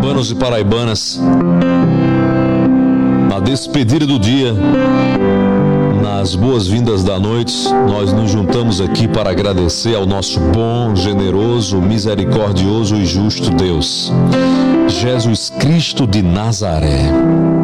paraibanos e paraibanas, na despedida do dia, nas boas-vindas da noite, nós nos juntamos aqui para agradecer ao nosso bom, generoso, misericordioso e justo Deus, Jesus Cristo de Nazaré.